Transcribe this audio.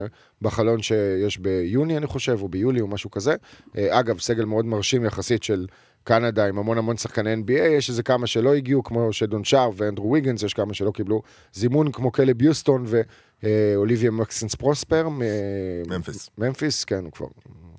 בחלון שיש ביוני, אני חושב, או ביולי, או משהו כזה. אגב, סגל מאוד מרשים יחסית של קנדה, עם המון שחקני NBA, יש איזה כמה שלא הגיעו, כמו שדון שער ואנדרו ויגנס, יש כמה שלא קיבלו זימון, כמו קלב יוסטון ואוליביה מקסינס פרוספר, ממפיס. ממפיס, כן, הוא כבר